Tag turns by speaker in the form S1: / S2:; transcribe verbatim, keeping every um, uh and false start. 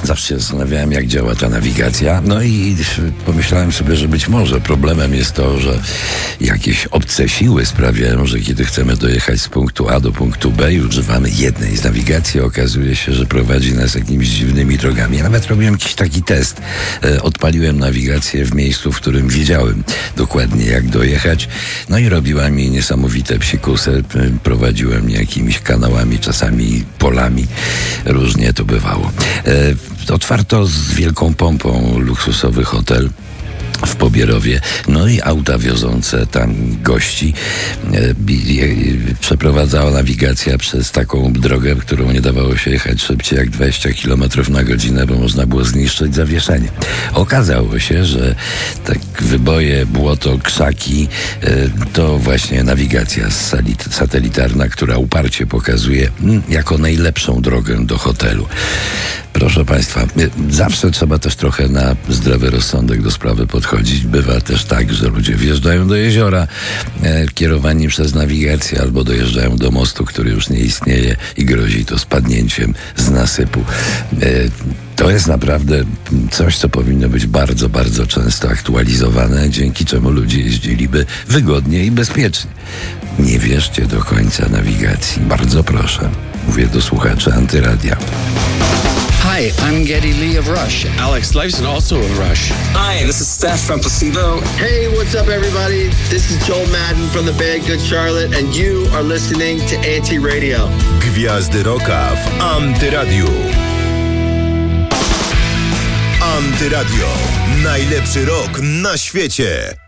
S1: Zawsze się zastanawiałem, jak działa ta nawigacja. No i pomyślałem sobie, że być może problemem jest to, że jakieś obce siły sprawiają, że kiedy chcemy dojechać z punktu A do punktu B i używamy jednej z nawigacji, okazuje się, że prowadzi nas jakimiś dziwnymi drogami. Ja nawet robiłem jakiś taki test. Odpaliłem nawigację w miejscu, w którym wiedziałem dokładnie, jak dojechać. No i robiła mi niesamowite psikusy. Prowadziła mnie jakimiś kanałami, czasami polami. Różnie to bywało. Otwarto z wielką pompą luksusowy hotel w Pobierowie, no i auta wiozące tam gości. Przeprowadzała nawigacja przez taką drogę, którą nie dawało się jechać szybciej jak dwadzieścia kilometrów na godzinę, bo można było zniszczyć zawieszenie. Okazało się, że tak wyboje, błoto, krzaki to właśnie nawigacja satelitarna, która uparcie pokazuje jako najlepszą drogę do hotelu. Proszę Państwa, zawsze trzeba też trochę na zdrowy rozsądek do sprawy podchodzić. Bywa też tak, że ludzie wjeżdżają do jeziora e, kierowani przez nawigację albo dojeżdżają do mostu, który już nie istnieje i grozi to spadnięciem z nasypu. E, To jest naprawdę coś, co powinno być bardzo, bardzo często aktualizowane, dzięki czemu ludzie jeździliby wygodnie i bezpiecznie. Nie wierzcie do końca nawigacji. Bardzo proszę. Mówię do słuchaczy Antyradia.
S2: Hi, I'm Geddy Lee of Rush.
S3: Alex Lifeson, also of Rush.
S4: Hi, this is Steph from Placebo.
S5: Hey, what's up, everybody? This is Joel Madden from the band Good Charlotte, and you are listening to Anti-Radio.
S6: Gwiazdy Rocka w Antyradiu. Antyradio. Najlepszy rock na świecie.